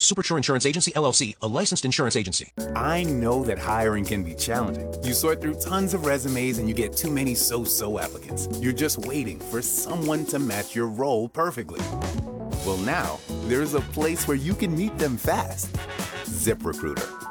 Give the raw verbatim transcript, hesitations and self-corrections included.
Superture Insurance Agency, L L C, a licensed insurance agency. I know that hiring can be challenging. You sort through tons of resumes and you get too many so-so applicants. You're just waiting for someone to match your role perfectly. Well, now, there's a place where you can meet them fast. ZipRecruiter.